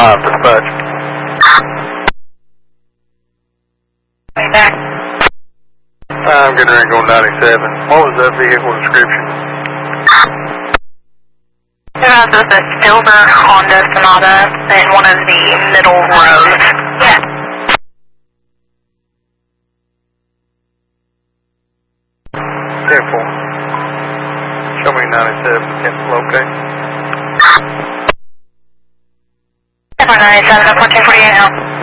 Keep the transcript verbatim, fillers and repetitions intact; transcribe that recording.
five, dispatch. Way back. I'm getting ready to go ninety-seven. What was that vehicle description? It has a silver Honda Sonata in one of the middle rows. Yeah. ten four. Show me ninety-seven, ten locate. ten four ninety-seven, fourteen forty-eight now.